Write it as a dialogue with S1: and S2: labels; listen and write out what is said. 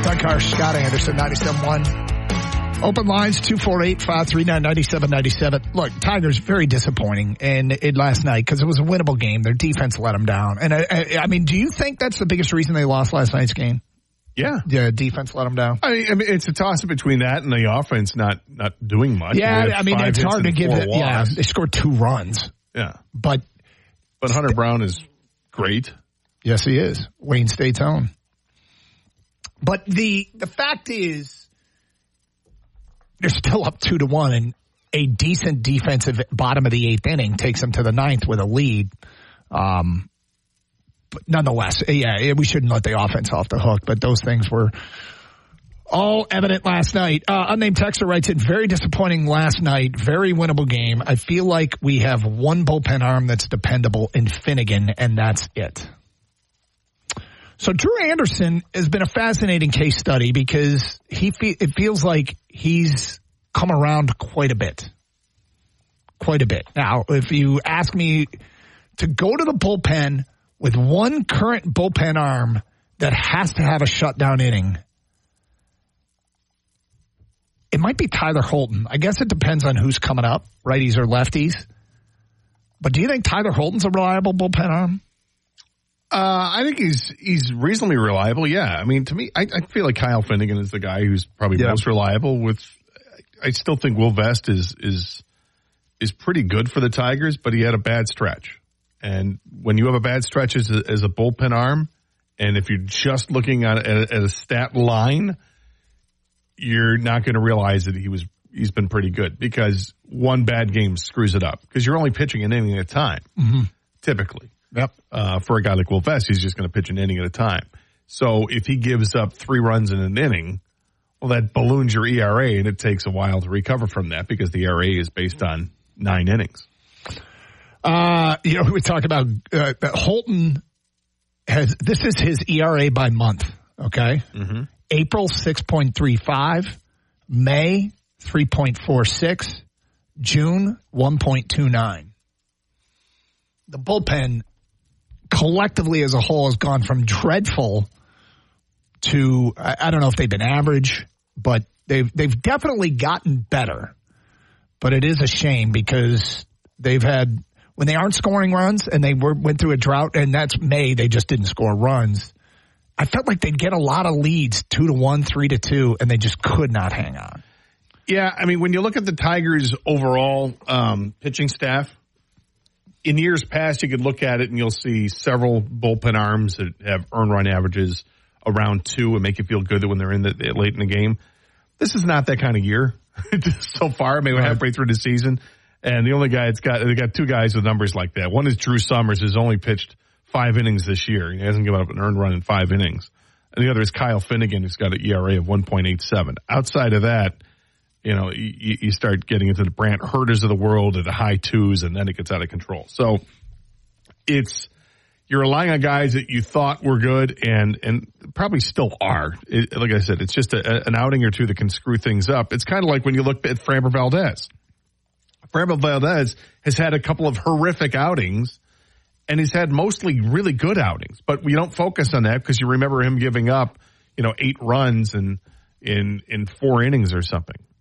S1: Doug Carr, Scott Anderson, 97.1. Open lines, 248-539-9797. Look, Tigers, very disappointing last night because it was a winnable game. Their defense let them down. And, I mean, do you think that's the biggest reason they lost last night's game?
S2: Yeah.
S1: The defense let them down?
S2: I mean, it's a toss-up between that and the offense not doing much.
S1: Yeah, I mean, it's hard to give it. Yeah, they scored 2 runs.
S2: Yeah.
S1: But
S2: Hunter Brown is great.
S1: Yes, he is. Wayne State's own. But the fact is, they're still up 2-1, and a decent defensive bottom of the 8th inning takes them to the 9th with a lead. But nonetheless, yeah, we shouldn't let the offense off the hook, but those things were all evident last night. Unnamed texter writes in, very disappointing last night, very winnable game. I feel like we have one bullpen arm that's dependable in Finnegan, and that's it. So Drew Anderson has been a fascinating case study because it feels like he's come around quite a bit. Quite a bit. Now, if you ask me to go to the bullpen with one current bullpen arm that has to have a shutdown inning, it might be Tyler Holton. I guess it depends on who's coming up, righties or lefties. But do you think Tyler Holton's a reliable bullpen arm?
S2: I think he's reasonably reliable. Yeah. I mean, to me, I feel like Kyle Finnegan is the guy who's probably most reliable. I still think Will Vest is pretty good for the Tigers, but he had a bad stretch. And when you have a bad stretch as a bullpen arm, and if you're just looking at a stat line, you're not going to realize that he's been pretty good because one bad game screws it up because you're only pitching an inning at a time, typically.
S1: Yep.
S2: For a guy like Will Vest, he's just going to pitch an inning at a time. So if he gives up 3 runs in an inning, well, that balloons your ERA, and it takes a while to recover from that because the ERA is based on 9 innings.
S1: We talk about Holton this is his ERA by month, okay? Mm-hmm. April, 6.35. May, 3.46. June, 1.29. The bullpen collectively as a whole has gone from dreadful to, I don't know if they've been average, but they've definitely gotten better. But it is a shame because they've had, when they aren't scoring runs and they went through a drought, and that's May, they just didn't score runs. I felt like they'd get a lot of leads, 2-1, 3-2, and they just could not hang on.
S2: Yeah, I mean, when you look at the Tigers' overall pitching staff, in years past, you could look at it and you'll see several bullpen arms that have earned run averages around 2 and make you feel good that when they're in late in the game. This is not that kind of year so far. I mean, we're halfway through the season, and the only guy they got 2 guys with numbers like that. One is Drew Summers, who's only pitched 5 innings this year. He hasn't given up an earned run in 5 innings. And the other is Kyle Finnegan, who's got an ERA of 1.87. Outside of that, you start getting into the Brant Herders of the world at the high 2s, and then it gets out of control. So you're relying on guys that you thought were good and probably still are. Like I said, it's just an outing or 2 that can screw things up. It's kind of like when you look at Framber Valdez. Framber Valdez has had a couple of horrific outings, and he's had mostly really good outings. But we don't focus on that because you remember him giving up, 8 runs in 4 innings or something.